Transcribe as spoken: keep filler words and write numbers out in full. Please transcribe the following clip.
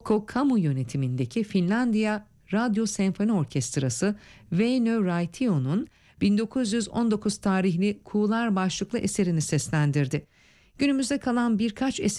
Kamu yönetimindeki Finlandiya Radyo Senfoni Orkestrası Väinö Raitio'nun bin dokuz yüz on dokuz tarihli Kuğular başlıklı eserini seslendirdi. Günümüzde kalan birkaç eser